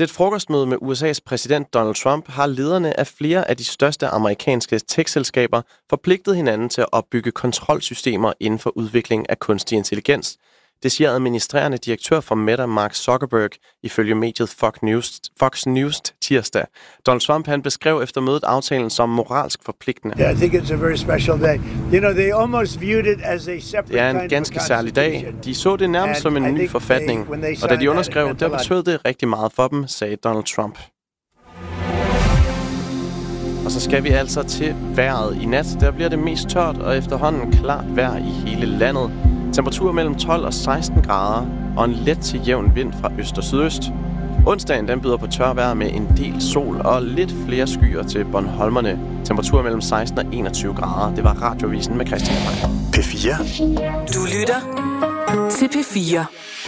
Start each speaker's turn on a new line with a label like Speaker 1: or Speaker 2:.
Speaker 1: Til et frokostmøde med USA's præsident Donald Trump har lederne af flere af de største amerikanske tech-selskaber forpligtet hinanden til at opbygge kontrolsystemer inden for udvikling af kunstig intelligens. Det siger administrerende direktør for Meta, Mark Zuckerberg, ifølge mediet Fox News tirsdag. Donald Trump han beskrev efter mødet aftalen som moralsk forpligtende.
Speaker 2: Yeah, I think it's a very special day. You know, they almost viewed it as a separate.
Speaker 1: Det er en ganske særlig dag. De så det nærmest som en ny forfatning, og da de underskrev, der betød det rigtig meget for dem, sagde Donald Trump. Og så skal vi altså til vejret. I nat der bliver det mest tørt og efterhånden klart vejr i hele landet. Temperaturer mellem 12 og 16 grader og en let til jævn vind fra øst og sydøst. Onsdagen den byder på tørvejr med en del sol og lidt flere skyer til Bornholmerne. Temperaturer mellem 16 og 21 grader. Det var Radioavisen med Christian Meier.
Speaker 3: P4.
Speaker 4: Du lytter til P4.